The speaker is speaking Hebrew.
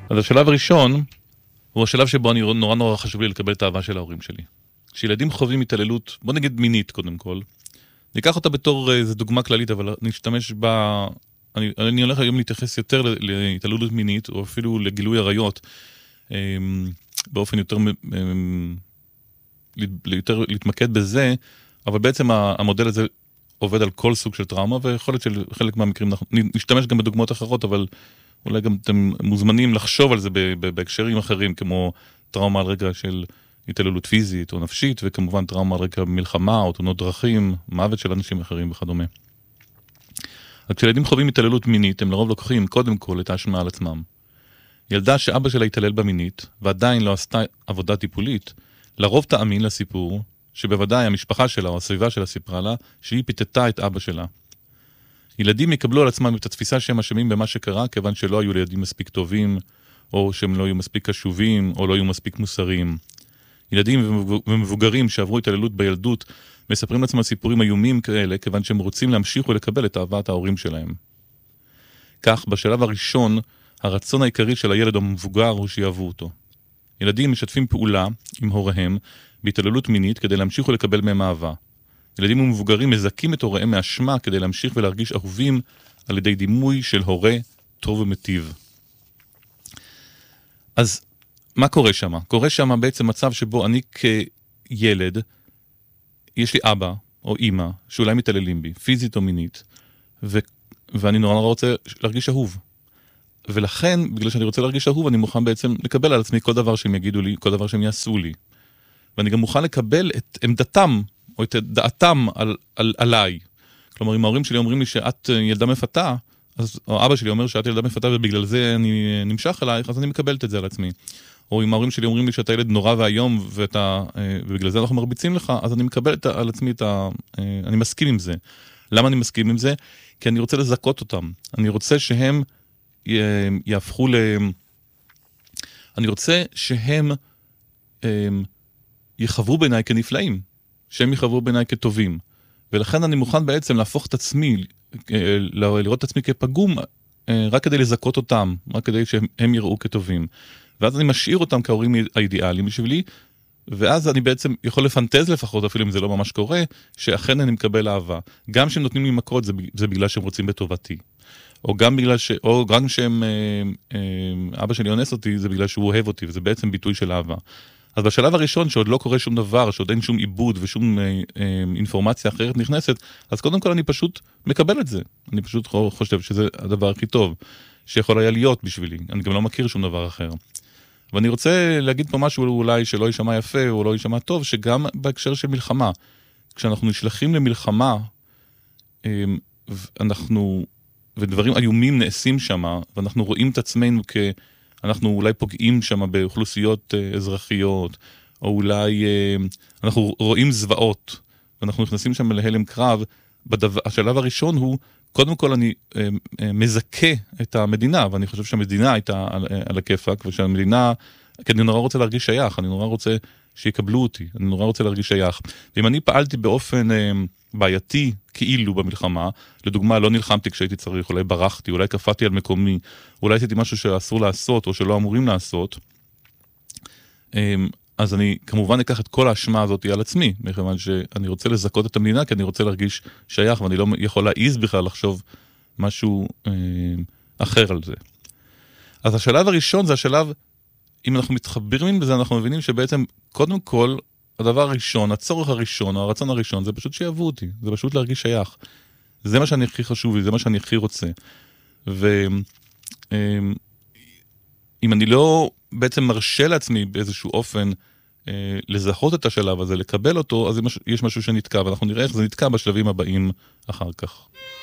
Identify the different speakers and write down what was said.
Speaker 1: אז השלב הראשון הוא השלב שבו אני נורא חשוב לי לקבל את האהבה של ההורים שלי. כשילדים חווים התעללות, בוא נגיד מינית קודם כל, ניקח אותה בתור איזו דוגמה כללית, אבל נשתמש בה, אני הולך היום להתייחס יותר להתעללות מינית, או אפילו לגילוי עריות, באופן יותר להתמקד בזה, אבל בעצם המודל הזה עובד על כל סוג של טראומה, ויכול להיות שחלק מהמקרים, נשתמש גם בדוגמאות אחרות, אבל אולי גם אתם מוזמנים לחשוב על זה בהקשרים אחרים, כמו טראומה על רקע של התעללות פיזית או נפשית, וכמובן טראומה על רקע מלחמה, או תאונות דרכים, מוות של אנשים אחרים וכדומה. אז כשילדים חווים התעללות מינית, הם לרוב לוקחים קודם כל את האשמה על עצמם. ילדה שאבא שלה התעלל במינית, ועדיין לא עשתה עבודה טיפולית, לרוב תאמין לסיפור, שבוודאי המשפחה שלה או הסביבה שלה סיפרה לה, שהיא פיתתה את אבא שלה. ילדים יקבלו על עצמם את התפיסה שהם אשמים במה שקרה, כיוון שלא היו לילדים מספיק טובים, או שהם לא היו מספיק קשובים, או לא היו מספיק מוסריים. ילדים ומבוגרים שעברו התעללות בילדות, מספרים לעצמם סיפורים איומים כאלה, כיוון שהם רוצים להמשיך ולקבל את אהבת ההורים שלהם. כך, בשלב הראשון, הרצון העיקרי של הילד המבוגר הוא שיאהבו אותו. ילדים משתפים פעולה עם הוריהם בהתעללות מינית כדי להמשיך ולקבל מהם אהבה. ילדים ומבוגרים מזכים את הוריהם מאשמה כדי להמשיך ולהרגיש אהובים על ידי דימוי של הורה טוב ומטיב. אז מה קורה שם? קורה שם בעצם מצב שבו אני כילד, יש לי אבא או אמא שאולי מתעללים בי, פיזית או מינית, ואני נורא רוצה להרגיש אהוב. ולכן, בגלל שאני רוצה להרגיש אהוב, אני מוכן בעצם לקבל על עצמי כל דבר שהם יגידו לי, כל דבר שהם יעשו לי. ואני גם מוכן לקבל את עמדתם, או את דעתם עליי. כלומר, אם ההורים שלי אומרים לי שאת ילדה מפתה, או אבא שלי אומר שאת ילדה מפתה ובגלל זה אני נמשך אלייך, אז אני מקבלת את זה על עצמי. או אם ההורים שלי אומרים לי שאתה ילד נורא והיום, ובגלל זה אנחנו מרביצים לך, אז אני מקבל על עצמי אני מסכים עם זה. למה אני מסכים עם זה? כי אני רוצה לזכות אותם. אני רוצה שהם יהפכו אני רוצה שהם יחוו בעיניי כנפלאים, שהם יחוו בעיניי כטובים. ולכן אני מוכן בעצם להפוך את עצמי, לראות את עצמי כפגום, רק כדי לזכות אותם, רק כדי שהם יראו כטובים. ואז אני משאיר אותם כהורים האידיאליים בשבילי, ואז אני בעצם יכול לפנטז לפחות, אפילו אם זה לא ממש קורה, שאכן אני מקבל אהבה. גם שהם נותנים לי מכות, זה בגלל שהם רוצים בטובתי. או גם בגלל או גם שהם, אבא שלי אונס אותי, זה בגלל שהוא אוהב אותי, וזה בעצם ביטוי של אהבה. אז בשלב הראשון, שעוד לא קורה שום דבר, שעוד אין שום עיבוד ושום אינפורמציה אחרת נכנסת, אז קודם כל אני פשוט מקבל את זה. אני פשוט חושב שזה הדבר הכי טוב שיכול היה להיות בשבילי. אני גם לא מכיר שום דבר אחר. ואני רוצה להגיד פה משהו אולי שלא יישמע יפה או לא יישמע טוב, שגם בהקשר של מלחמה, כשאנחנו נשלחים למלחמה, ודברים איומים נעשים שם, ואנחנו רואים את עצמנו אנחנו אולי פוגעים שם באוכלוסיות אזרחיות, או אולי אנחנו רואים זוועות, ואנחנו נכנסים שם להלם קרב. השלב הראשון הוא, קודם כל אני מזכה את המדינה, ואני חושב שהמדינה הייתה על הכיפק, ושהמדינה, כי אני נורא רוצה להרגיש שייך, אני נורא רוצה שיקבלו אותי, אני נורא רוצה להרגיש שייך. ואם אני פעלתי באופן בעייתי, כאילו במלחמה, לדוגמה, לא נלחמתי כשהייתי צריך, אולי ברחתי, אולי קפאתי על מקומי, אולי עשיתי משהו שאסור לעשות, או שלא אמורים לעשות, אז אני כמובן אקח את כל האשמה הזאת על עצמי, מכיוון שאני רוצה לזכות את המדינה, כי אני רוצה להרגיש שייך, ואני לא יכול להעיז בכלל לחשוב משהו אחר על זה. אז השלב הראשון זה השלב, אם אנחנו מתחברים בזה, אנחנו מבינים שבעצם, קודם כל, הדבר הראשון, הצורך הראשון, או הרצון הראשון, זה פשוט שיאהבו אותי, זה פשוט להרגיש שייך. זה מה שאני הכי חשוב לי, זה מה שאני הכי רוצה. ואם אני לא בעצם מרשה לעצמי באיזשהו אופן לזהות את השלב הזה, לקבל אותו, אז יש משהו שנתקע, ואנחנו נראה איך זה נתקע בשלבים הבאים אחר כך.